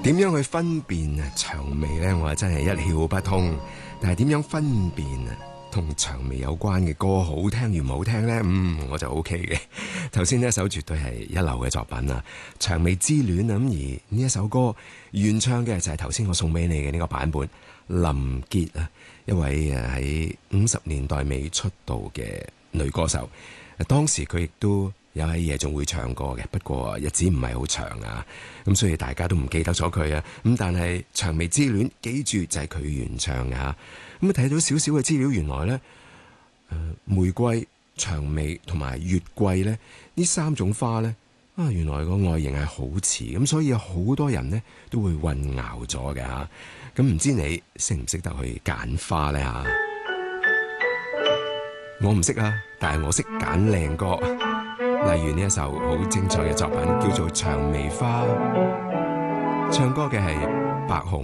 點樣去分辨薔薇呢？我真係一竅不通。但係點樣分辨同薔薇有關嘅歌好聽與唔好聽呢？我就 OK 嘅。頭先呢一首絕對係一流嘅作品啊，《薔薇之戀》啊。咁而呢一首歌原唱嘅就係頭先我送俾你嘅呢個版本，林潔啊，一位喺50年代尾出道嘅女歌手。當時佢亦都有喺夜總會唱歌嘅，不過日子唔係好長啊，咁所以大家都唔記得咗佢啊。咁但係《薔薇之戀》記住就係佢原唱啊。咁睇到少少嘅資料，原來呢，玫瑰、薔薇同埋月桂呢3種花呢，原來個外形係好似，咁所以有好多人呢都會混淆咗嘅嚇。咁唔知你識唔識得去揀花呢嚇？我唔識啊，但係我識揀靚歌。例如呢一首好精彩嘅作品叫做《薔薇花》，唱歌嘅係白虹。